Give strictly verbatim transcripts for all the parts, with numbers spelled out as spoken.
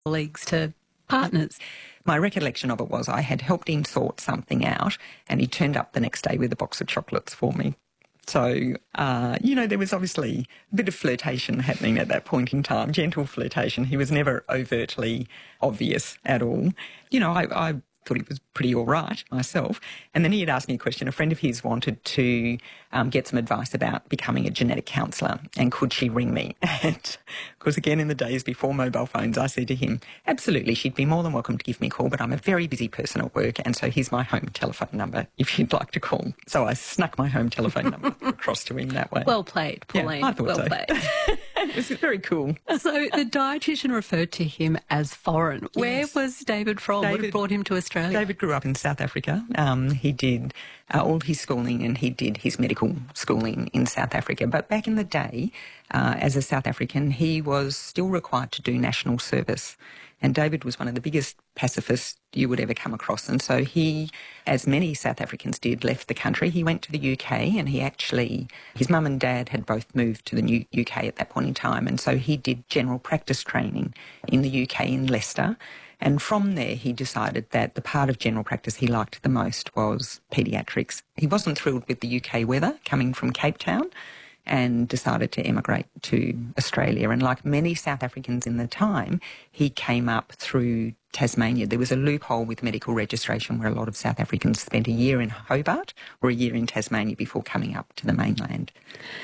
colleagues to partners. My recollection of it was I had helped him sort something out and he turned up the next day with a box of chocolates for me. So, uh, you know, there was obviously a bit of flirtation happening at that point in time, gentle flirtation. He was never overtly obvious at all. You know, I, I thought he was pretty all right myself. And then he had asked me a question. A friend of his wanted to um, get some advice about becoming a genetic counsellor and could she ring me? And of course, again, in the days before mobile phones, I said to him, absolutely, she'd be more than welcome to give me a call, but I'm a very busy person at work, and so here's my home telephone number if you'd like to call. So I snuck my home telephone number across to him that way. Well played, Pauline. Yeah, I thought well so. played. It was very cool. So the dietitian referred to him as foreign. Where Yes. was David from? What David- had brought him to Australia? David grew up in South Africa. Um, he did uh, all his schooling and he did his medical schooling in South Africa. But back in the day, uh, as a South African, he was still required to do national service. And David was one of the biggest pacifists you would ever come across. And so he, as many South Africans did, left the country. He went to the U K and he actually, his mum and dad had both moved to the new U K at that point in time. And so he did general practice training in the U K in Leicester. And from there, he decided that the part of general practice he liked the most was paediatrics. He wasn't thrilled with the U K weather coming from Cape Town and decided to emigrate to Australia. And like many South Africans in the time, he came up through Tasmania. There was a loophole with medical registration where a lot of South Africans spent a year in Hobart or a year in Tasmania before coming up to the mainland.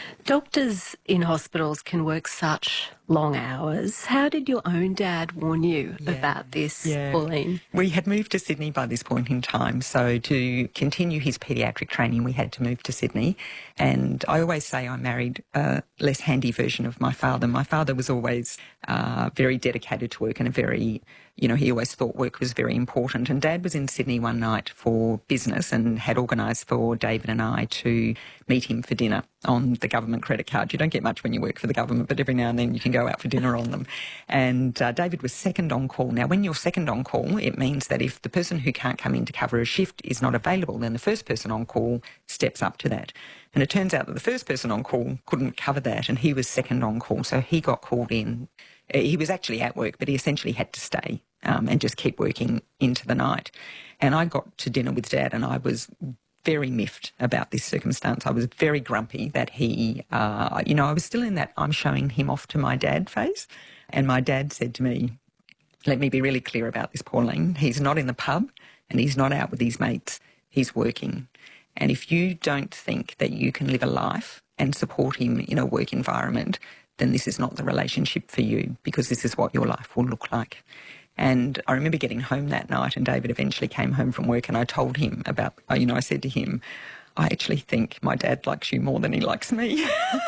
Doctors in hospitals can work such long hours. How did your own dad warn you Yeah. about this, Yeah. Pauline? We had moved to Sydney by this point in time, so to continue his paediatric training, we had to move to Sydney. And I always say I married a less handy version of my father. My father was always uh, very dedicated to work and a very, you know, he always thought work was very important. And Dad was in Sydney one night for business and had organised for David and I to meet him for dinner on the government credit card. You don't get much when you work for the government, but every now and then you can go out for dinner on them. And uh, David was second on call. Now, when you're second on call, it means that if the person who can't come in to cover a shift is not available, then the first person on call steps up to that. And it turns out that the first person on call couldn't cover that, and he was second on call, so he got called in. He was actually at work, but he essentially had to stay um, and just keep working into the night. And I got to dinner with Dad, and I was very miffed about this circumstance. I was very grumpy that he, uh, you know, I was still in that I'm showing him off to my dad phase. And my dad said to me, let me be really clear about this, Pauline. He's not in the pub and he's not out with his mates. He's working. And if you don't think that you can live a life and support him in a work environment, then this is not the relationship for you, because this is what your life will look like. And I remember getting home that night, and David eventually came home from work, and I told him about, you know, I said to him, I actually think my dad likes you more than he likes me.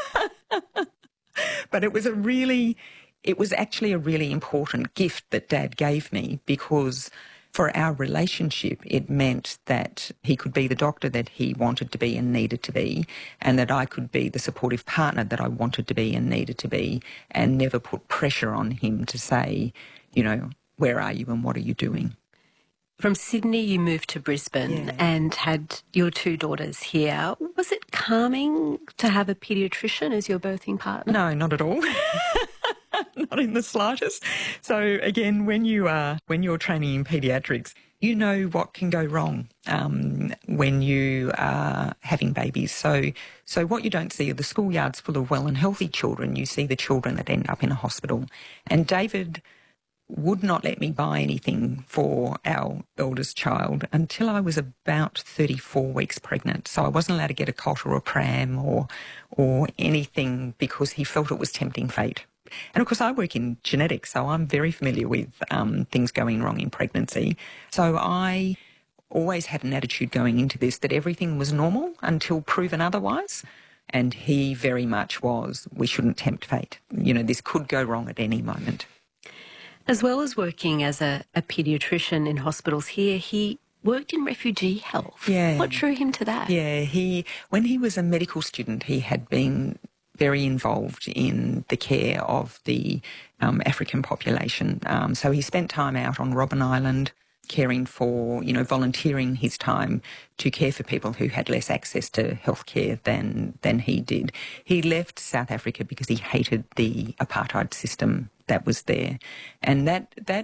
But it was a really, it was actually a really important gift that Dad gave me, because for our relationship, it meant that he could be the doctor that he wanted to be and needed to be, and that I could be the supportive partner that I wanted to be and needed to be, and never put pressure on him to say, you know, where are you and what are you doing? From Sydney, you moved to Brisbane Yeah. and had your two daughters here. Was it calming to have a paediatrician as your birthing partner? No, not at all. Not in the slightest. So again, when you are when you're training in paediatrics, you know what can go wrong um, when you are having babies. So so what you don't see are the schoolyards full of well and healthy children. You see the children that end up in a hospital. And David would not let me buy anything for our eldest child until I was about thirty-four weeks pregnant. So I wasn't allowed to get a cot or a pram or or anything, because he felt it was tempting fate. And of course, I work in genetics, so I'm very familiar with um, things going wrong in pregnancy. So I always had an attitude going into this that everything was normal until proven otherwise. And he very much was, we shouldn't tempt fate. You know, this could go wrong at any moment. As well as working as a, a paediatrician in hospitals here, he worked in refugee health. Yeah. What drew him to that? Yeah, he when he was a medical student, he had been very involved in the care of the um, African population. Um, so he spent time out on Robben Island caring for, you know, volunteering his time to care for people who had less access to healthcare than than he did. He left South Africa because he hated the apartheid system that was there. And that that